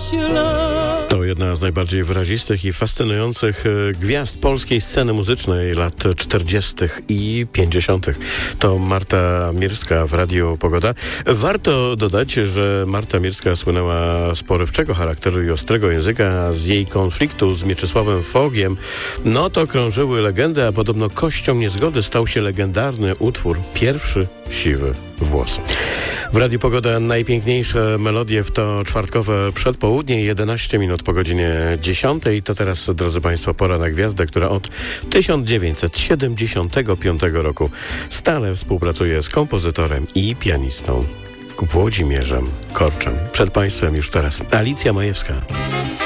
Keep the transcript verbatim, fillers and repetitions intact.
lat. To jedna z najbardziej wyrazistych i fascynujących gwiazd polskiej sceny muzycznej lat czterdziestych i pięćdziesiątych. To Marta Mirska w Radiu Pogoda. Warto dodać, że Marta Mirska słynęła z porywczego charakteru i ostrego języka. Z jej konfliktu z Mieczysławem Fogiem no to krążyły legendy, a podobno kością niezgody stał się legendarny utwór Pierwszy siwy włos. W Radiu Pogoda najpiękniejsze melodie w to czwartkowe przedpołudnie, jedenaście minut po godzinie dziesiątej. To teraz, drodzy Państwo, pora na gwiazdę, która od tysiąc dziewięćset siedemdziesiątego piątego roku stale współpracuje z kompozytorem i pianistą Włodzimierzem Korczem. Przed Państwem już teraz Alicja Majewska.